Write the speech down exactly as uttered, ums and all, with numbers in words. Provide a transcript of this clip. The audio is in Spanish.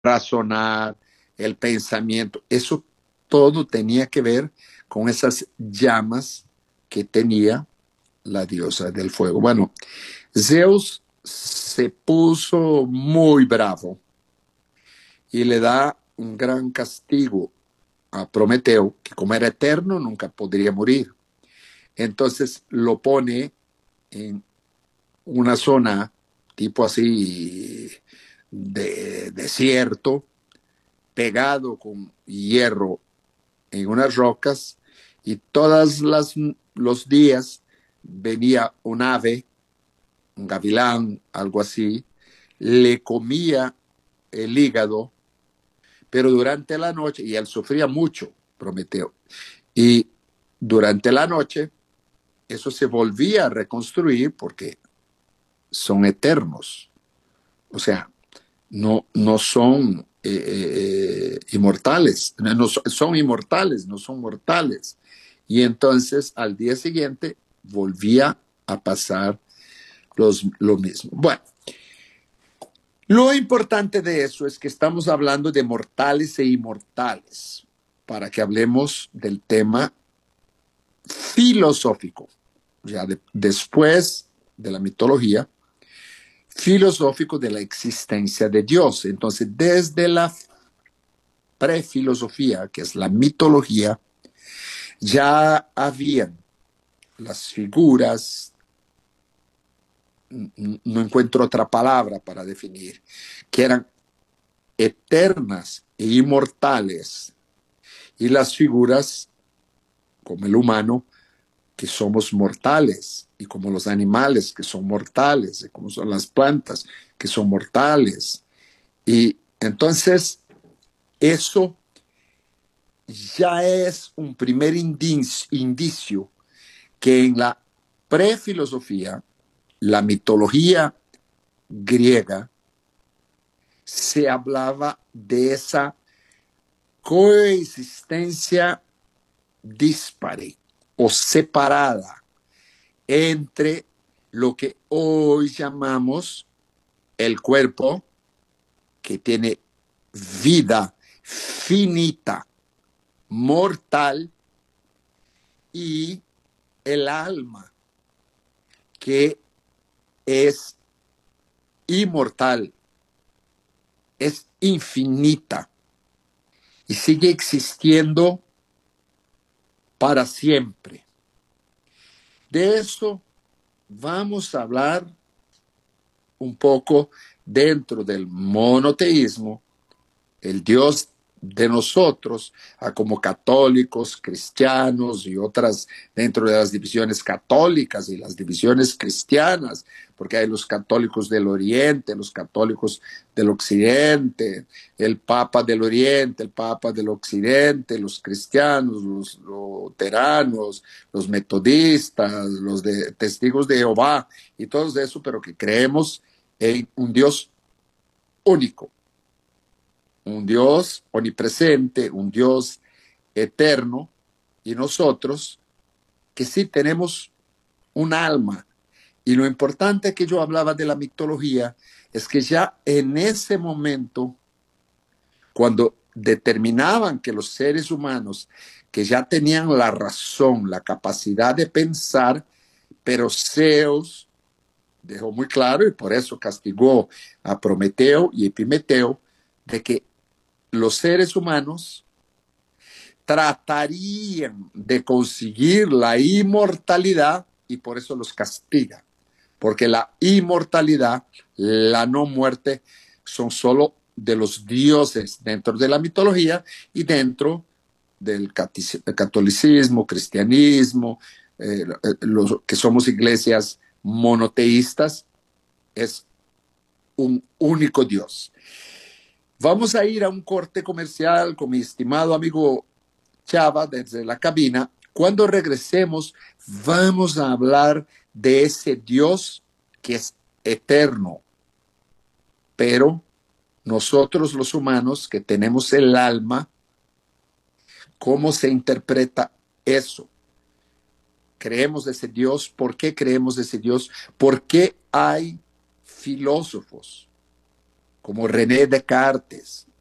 razonar, el pensamiento. Eso todo tenía que ver con esas llamas que tenía la diosa del fuego. Bueno, Zeus se puso muy bravo y le da un gran castigo a Prometeo, que como era eterno nunca podría morir. Entonces lo pone en una zona tipo así de desierto, pegado con hierro en unas rocas, y todos los días venía un ave, un gavilán, algo así, le comía el hígado, pero durante la noche, y él sufría mucho, Prometeo, y durante la noche eso se volvía a reconstruir porque son eternos, o sea, no, no son eh, eh, inmortales, no, son inmortales, no son mortales. Y entonces al día siguiente volvía a pasar los, lo mismo. Bueno, lo importante de eso es que estamos hablando de mortales e inmortales, para que hablemos del tema filosófico. Ya de, después de la mitología, filosófico de la existencia de Dios. Entonces, desde la prefilosofía, que es la mitología, ya habían las figuras, no encuentro otra palabra para definir, que eran eternas e inmortales, y las figuras, como el humano, que somos mortales, y como los animales, que son mortales, y como son las plantas, que son mortales. Y entonces, eso ya es un primer indicio que en la prefilosofía, la mitología griega, se hablaba de esa coexistencia dispare o separada entre lo que hoy llamamos el cuerpo, que tiene vida finita, mortal, y el alma, que es inmortal, es infinita y sigue existiendo para siempre. De eso vamos a hablar un poco dentro del monoteísmo, el Dios de nosotros, a como católicos, cristianos y otras dentro de las divisiones católicas y las divisiones cristianas, porque hay los católicos del Oriente, los católicos del Occidente, el Papa del Oriente, el Papa del Occidente, los cristianos, los luteranos, los metodistas, los de, testigos de Jehová y todo eso, pero que creemos en un Dios único, un Dios omnipresente, un Dios eterno, y nosotros que sí tenemos un alma. Y lo importante que yo hablaba de la mitología es que ya en ese momento, cuando determinaban que los seres humanos que ya tenían la razón, la capacidad de pensar, pero Zeus dejó muy claro, y por eso castigó a Prometeo y Epimeteo, de que los seres humanos tratarían de conseguir la inmortalidad, y por eso los castiga, porque la inmortalidad, la no muerte, son solo de los dioses dentro de la mitología y dentro del catolicismo, cristianismo, eh, los que somos iglesias monoteístas, es un único Dios. Vamos a ir a un corte comercial con mi estimado amigo Chava desde la cabina. Cuando regresemos, vamos a hablar de ese Dios que es eterno. Pero nosotros los humanos que tenemos el alma, ¿cómo se interpreta eso? ¿Creemos de ese Dios? ¿Por qué creemos de ese Dios? ¿Por qué hay filósofos como René Descartes,